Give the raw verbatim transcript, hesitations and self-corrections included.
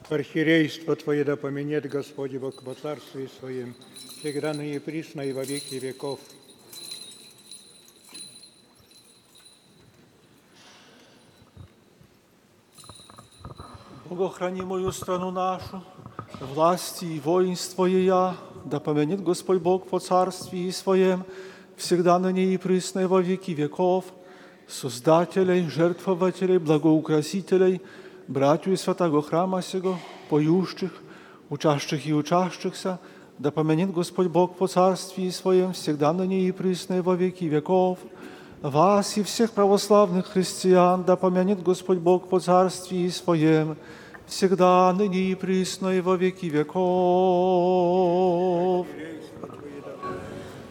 Архиерейство Твое да поменет Господи Бог во Царстве Своем, всегда ныне и присно и во веки веков. Богохрани мою страну нашу, власти и воинство ея, да поменет Господь Бог по Царстве Своем, всегда ныне и присно и во веки веков, Создателей, жертвователей, благоукрасителей, братью из святого храма сего, поющих, учащих и учащихся, да поменет Господь Бог по Царстве Своем, всегда ныне и присно и во веки веков. Вас и всех православных христиан, да помянет Господь Бог по Царстве Своем, всегда ныне и присно и во веки веков.